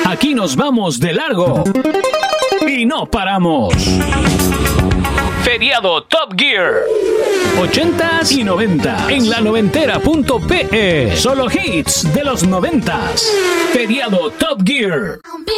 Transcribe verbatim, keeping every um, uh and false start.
Aquí nos vamos de largo y no paramos. Feriado Top Gear. ochentas y noventa en la noventera punto pe. Solo hits de los noventas. Feriado Top Gear.